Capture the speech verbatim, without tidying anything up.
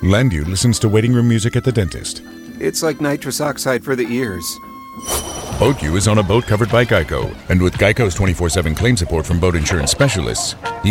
Landu listens to waiting room music at the dentist. It's like nitrous oxide for the ears. BoatU is on a boat covered by Geico. And with Geico's twenty-four seven claim support from boat insurance specialists,